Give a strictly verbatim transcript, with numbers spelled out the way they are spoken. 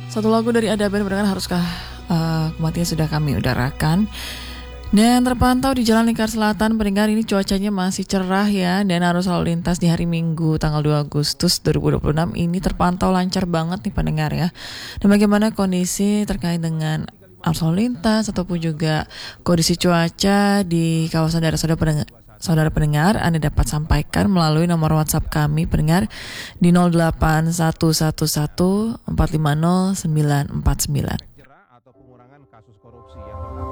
Satu lagu dari Ada Band berdengar haruskah uh, kematian sudah kami udarakan. Dan terpantau di Jalan Lingkar Selatan pendengar, ini cuacanya masih cerah ya, dan arus lalu lintas di hari Minggu tanggal dua Agustus dua ribu dua puluh enam ini terpantau lancar banget nih pendengar ya. Dan bagaimana kondisi terkait dengan arus lalu lintas ataupun juga kondisi cuaca di kawasan daerah saudara pendengar, saudara pendengar, Anda dapat sampaikan melalui nomor WhatsApp kami pendengar di nol delapan satu satu satu empat lima nol sembilan empat sembilan.